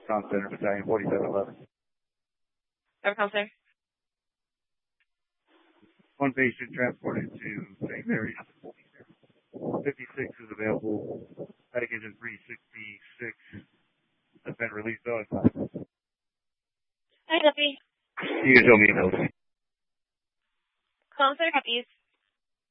Comm Center, Battalion 4711. Overcome, sir. One patient transported to St. Mary's. 56 is available. Package in 366 has been released on time. Hi, Duffy. You can show me a note. Comm, sir, copies.